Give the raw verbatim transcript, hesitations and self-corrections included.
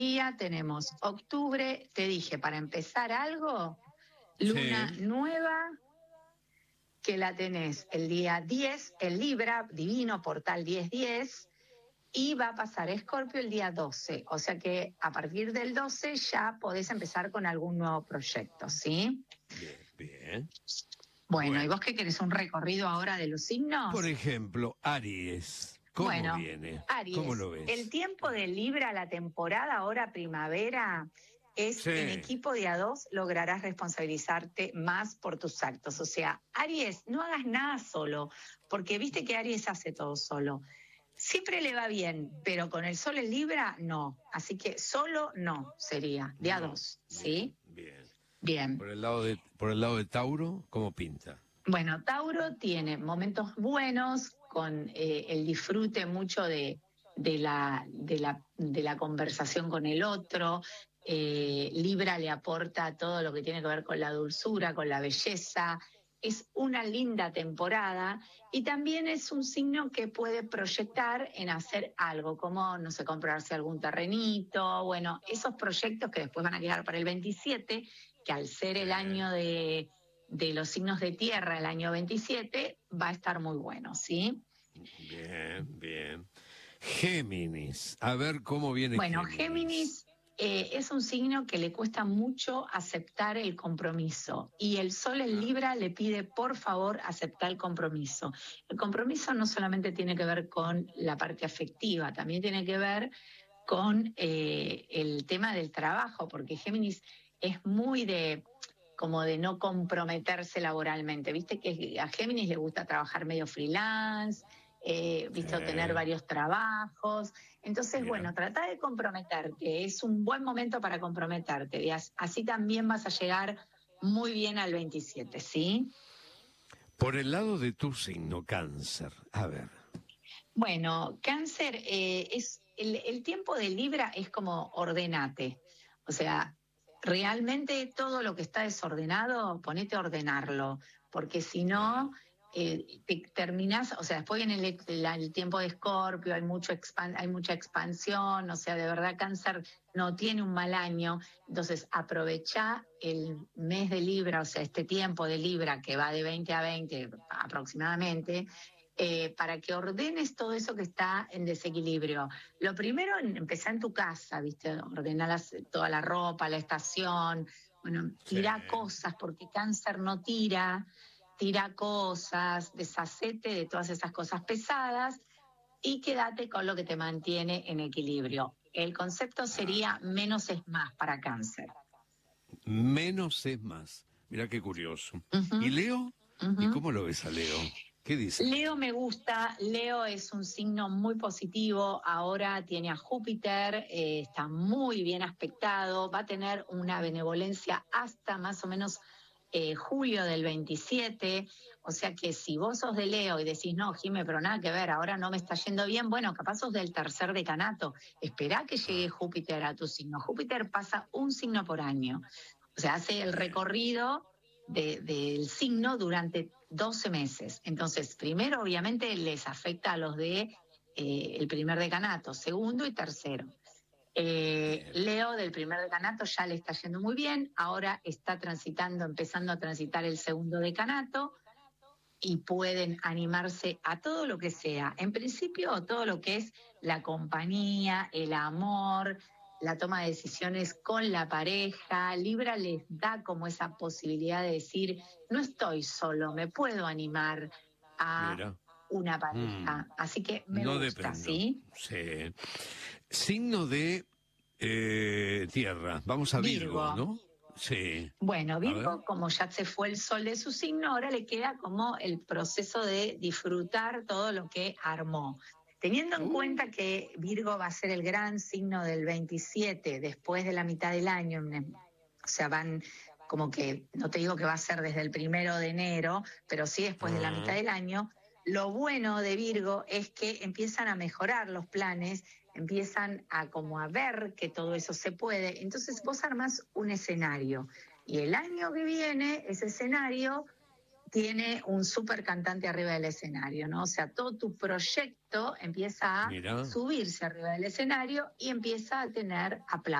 día tenemos octubre, te dije, para empezar algo, luna Sí. nueva, que la tenés el día diez, el Libra, divino, portal diez diez, y va a pasar Escorpio el día doce. O sea que a partir del doce ya podés empezar con algún nuevo proyecto, ¿sí? Bien, bien. Bueno, Bueno. ¿y vos qué querés? ¿Un recorrido ahora de los signos? Por ejemplo, Aries. ¿Cómo Bueno, viene? ¿Cómo Aries, lo ves? el tiempo de Libra, la temporada ahora primavera, es Sí. en equipo de a dos lograrás responsabilizarte más por tus actos. O sea, Aries, no hagas nada solo, porque viste que Aries hace todo solo. Siempre le va bien, pero con el sol en Libra, no. Así que solo no sería, de a No. dos, ¿sí? Bien, bien. Bien. Por el lado de, por el lado de Tauro, ¿cómo pinta? Bueno, Tauro tiene momentos buenos con eh, el disfrute mucho de, de, la, de, la, de la conversación con el otro. Eh, Libra le aporta todo lo que tiene que ver con la dulzura, con la belleza. Es una linda temporada y también es un signo que puede proyectar en hacer algo, como, no sé, comprarse algún terrenito. Bueno, esos proyectos que después van a quedar para el veintisiete, que al ser el año de de los signos de tierra el año veintisiete, va a estar muy bueno, ¿sí? Bien, bien. Géminis, a ver cómo viene Bueno, Géminis. Géminis eh, es un signo que le cuesta mucho aceptar el compromiso y el Sol en Libra le pide por favor aceptar el compromiso. El compromiso no solamente tiene que ver con la parte afectiva, también tiene que ver con eh, el tema del trabajo, porque Géminis es muy de como de no comprometerse laboralmente. Viste que a Géminis le gusta trabajar medio freelance, eh, viste, Sí. tener varios trabajos. Entonces, Mira. bueno, trata de comprometerte. Es un buen momento para comprometerte. Y así también vas a llegar muy bien al veintisiete, ¿sí? Por el lado de tu signo, Cáncer, a ver. Bueno, Cáncer, eh, es el, el tiempo de Libra es como ordenate. O sea, realmente todo lo que está desordenado, ponete a ordenarlo, porque si no, eh, te terminás, o sea, después viene el, el, el tiempo de Escorpio, hay, mucho expan, hay mucha expansión, o sea, de verdad Cáncer no tiene un mal año, entonces aprovecha el mes de Libra, o sea, este tiempo de Libra que va de veinte a veinte aproximadamente, Eh, para que ordenes todo eso que está en desequilibrio. Lo primero, empezar en tu casa, ¿viste? Ordenar las, toda la ropa, la estación, bueno, tira Sí. cosas, porque Cáncer no tira, tira cosas, deshacete de todas esas cosas pesadas y quédate con lo que te mantiene en equilibrio. El concepto sería menos es más para Cáncer. Menos es más. Mira qué curioso. Uh-huh. ¿Y Leo? Uh-huh. ¿Y cómo lo ves a Leo? ¿Qué dice? Leo me gusta, Leo es un signo muy positivo, ahora tiene a Júpiter, eh, está muy bien aspectado, va a tener una benevolencia hasta más o menos eh, julio del veintisiete, o sea que si vos sos de Leo y decís, no, Jimé, pero nada que ver, ahora no me está yendo bien, bueno, capaz sos del tercer decanato, esperá que llegue Júpiter a tu signo. Júpiter pasa un signo por año, o sea, hace el recorrido de, del signo durante doce meses. Entonces, primero, obviamente, les afecta a los de eh, el primer decanato, segundo y tercero. Eh, Leo del primer decanato ya le está yendo muy bien, ahora está transitando, empezando a transitar el segundo decanato y pueden animarse a todo lo que sea. En principio, todo lo que es la compañía, el amor, la toma de decisiones con la pareja. Libra les da como esa posibilidad de decir, no estoy solo, me puedo animar a Mira. una pareja. Mm. Así que me no gusta, dependo. ¿sí? Sí. Signo de eh, tierra. Vamos a Virgo, Virgo. ¿no? Sí. Bueno, Virgo, como ya se fue el sol de su signo, ahora le queda como el proceso de disfrutar todo lo que armó. Teniendo en uh. cuenta que Virgo va a ser el gran signo del veintisiete, después de la mitad del año, o sea, van como que, no te digo que va a ser desde el primero de enero, pero sí después uh. de la mitad del año, lo bueno de Virgo es que empiezan a mejorar los planes, empiezan a como a ver que todo eso se puede, entonces vos armás un escenario y el año que viene ese escenario tiene un súper cantante arriba del escenario, ¿no? O sea, todo tu proyecto empieza a Mira. subirse arriba del escenario y empieza a tener aplausos.